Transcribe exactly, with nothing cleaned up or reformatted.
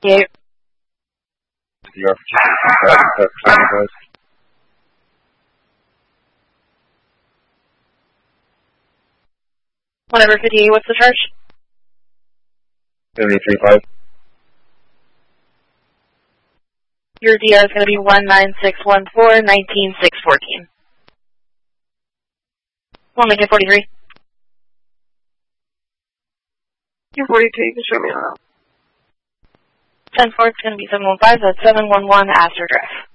Yeah. D R for Whatever, fifty-eight, what's the charge? seventy-three five. Your D R is going to be one nine six one four, nineteen six fourteen. One Lincoln forty-three. You're forty-two, you can show me around. ten four, it's going to be seven one five, that's seven one one Astor Drive.